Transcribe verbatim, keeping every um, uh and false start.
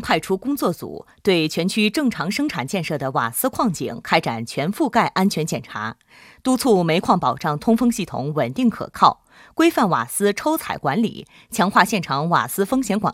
派出工作组，对全区正常生产建设的瓦斯矿井开展全覆盖安全检查，督促煤矿保障通风系统稳定可靠，规范瓦斯抽采管理，强化现场瓦斯风险管